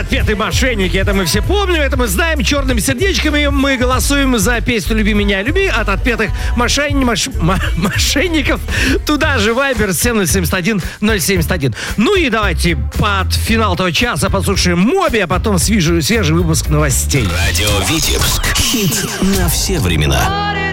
Отпетые мошенники, это мы все помним, это мы знаем. Черными сердечками мы голосуем за песню «Люби меня, люби» от отпетых мошенников. Туда же Вайбер 7071 071. Ну и давайте под финал этого часа послушаем Моби, а потом свежий выпуск новостей. Радио Витебск. Хит на все времена.